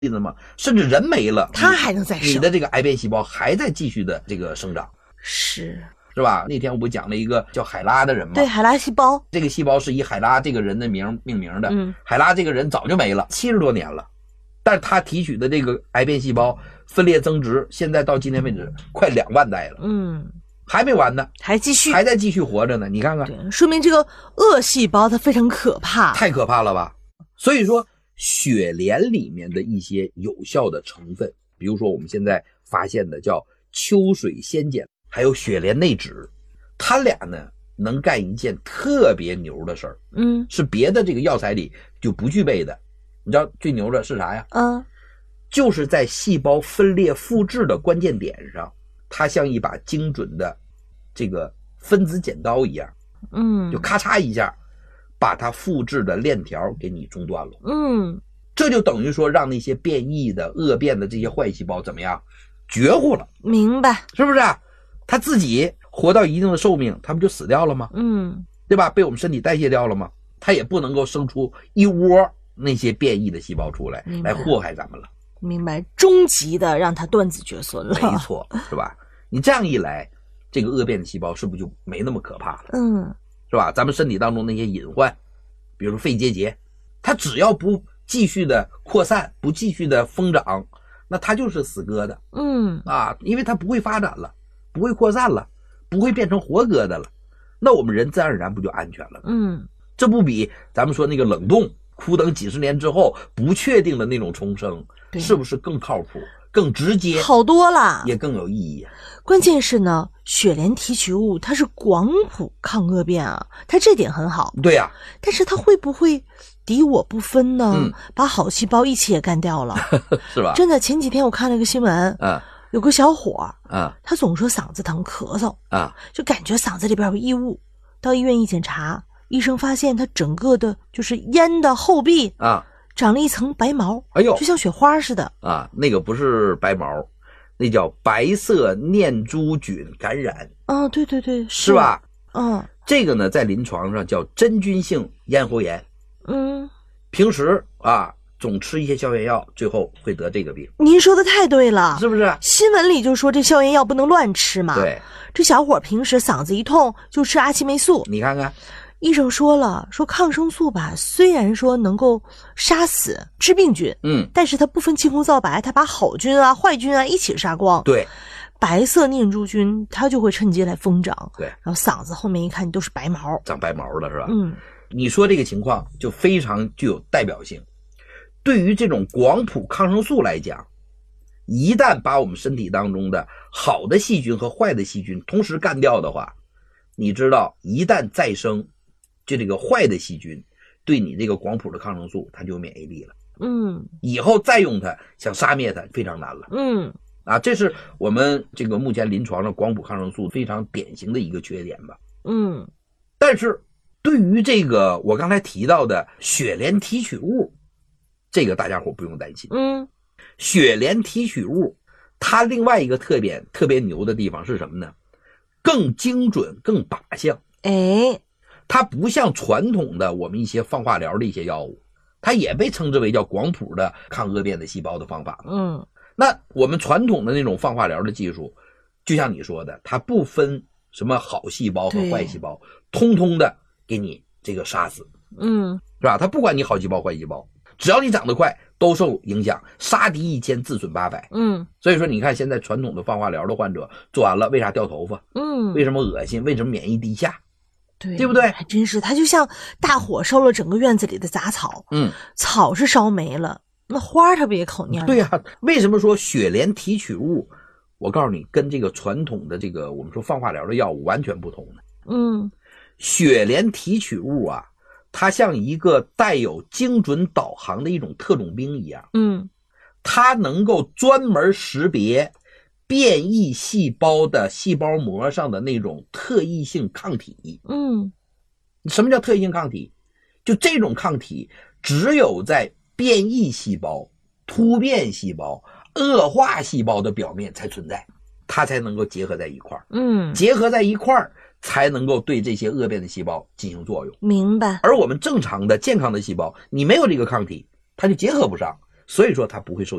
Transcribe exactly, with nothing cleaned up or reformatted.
例子吗？甚至人没了， 它还能再生， 你的这个癌变细胞还在继续的这个生长， 是是吧？那天我不讲了一个叫海拉的人吗？ 对，海拉细胞， 这个细胞是以海拉这个人的名命名的。 嗯， 海拉这个人早就没了，七十多年了，但是他提取的这个癌变细胞分裂增殖，现在到今天为止快两万代了， 嗯， 还没完呢， 还继续， 还在继续活着呢。你看看， 对，说明这个恶细胞它非常可怕， 太可怕了吧？所以说，雪莲里面的一些有效的成分，比如说我们现在发现的叫秋水仙碱，还有雪莲内酯，它俩呢能干一件特别牛的事儿， 嗯， 是别的这个药材里就不具备的。你知道最牛的是啥呀？ 嗯， 就是在细胞分裂复制的关键点上，它像一把精准的这个分子剪刀一样， 嗯， 就咔嚓一下把它复制的链条给你中断了。 嗯， 这就等于说让那些变异的恶变的这些坏细胞怎么样绝户了， 明白， 是不是啊？它自己活到一定的寿命，它不就死掉了吗？ 嗯， 对吧？被我们身体代谢掉了吗？它也不能够生出一窝那些变异的细胞出来来祸害咱们了。 明白，终极的让它断子绝孙了， 没错，是吧？你这样一来，这个恶变的细胞是不是就没那么可怕了？ 嗯， 是吧？咱们身体当中那些隐患，比如说肺结节，它只要不继续的扩散，不继续的疯长，那它就是死疙瘩。 嗯啊，因为它不会发展了，不会扩散了，不会变成活疙瘩了，那我们人自然而然不就安全了？ 嗯， 这不比咱们说那个冷冻苦等几十年之后不确定的那种重生，是不是更靠谱、更直接， 好多了， 也更有意义啊？ 关键是呢，雪莲提取物它是广谱抗恶变啊，它这点很好。 对呀、啊， 但是它会不会敌我不分呢？ 嗯， 把好细胞一起也干掉了， 是吧？ 真的，前几天我看了个新闻， 啊， 有个小伙啊， 他总说嗓子疼、咳嗽啊， 就感觉嗓子里边有异物，到医院一检查，医生发现他整个的就是咽的后壁啊长了一层白毛， 哎呦， 就像雪花似的啊，那个不是白毛。那叫白色念珠菌感染， 啊，对对对， 是, 是吧？ 嗯， 这个呢，在临床上叫真菌性咽喉炎。 嗯， 平时啊，总吃一些消炎药，最后会得这个病。 您说的太对了， 是不是？ 新闻里就说这消炎药不能乱吃嘛。 对， 这小伙平时嗓子一痛就吃阿奇霉素， 你看看。 医生说了，说抗生素吧，虽然说能够杀死致病菌， 嗯， 但是它不分青红皂白，它把好菌啊、坏菌啊一起杀光。 对， 白色念珠菌它就会趁机来疯长。 对， 然后嗓子后面一看都是白毛， 长白毛了是吧？ 嗯， 你说这个情况就非常具有代表性。对于这种广谱抗生素来讲，一旦把我们身体当中的好的细菌和坏的细菌同时干掉的话，你知道一旦再生，就这个坏的细菌对你这个广谱的抗生素它就有免疫力了， 嗯， 以后再用它想杀灭它非常难了， 嗯， 啊，这是我们这个目前临床上广谱抗生素非常典型的一个缺点吧， 嗯， 但是对于这个我刚才提到的雪莲提取物，这个大家伙不用担心， 嗯， 雪莲提取物它另外一个特点特别牛的地方是什么呢？更精准更靶向， 哎， 它不像传统的我们一些放化疗的一些药物，它也被称之为叫广谱的抗恶变的细胞的方法。 嗯， 那我们传统的那种放化疗的技术，就像你说的，它不分什么好细胞和坏细胞，通通的给你这个杀死， 嗯， 是吧？它不管你好细胞坏细胞，只要你长得快都受影响，杀敌一千自损八百。 嗯， 所以说你看现在传统的放化疗的患者做完了为啥掉头发？ 嗯， 为什么恶心？为什么免疫低下？ 对， 对不对？ 还真是，它就像大火烧了整个院子里的杂草， 嗯， 草是烧没了，那花它不也口蔫？ 对呀、啊，为什么说雪莲提取物？我告诉你，跟这个传统的这个我们说放化疗的药物完全不同的。 嗯， 雪莲提取物啊，它像一个带有精准导航的一种特种兵一样， 嗯， 它能够专门识别变异细胞的细胞膜上的那种特异性抗体。 嗯， 什么叫特异性抗体？就这种抗体只有在变异细胞、突变细胞、恶化细胞的表面才存在，它才能够结合在一块儿。 嗯， 结合在一块儿才能够对这些恶变的细胞进行作用。 明白。 而我们正常的健康的细胞，你没有这个抗体，它就结合不上， 所以说它不会受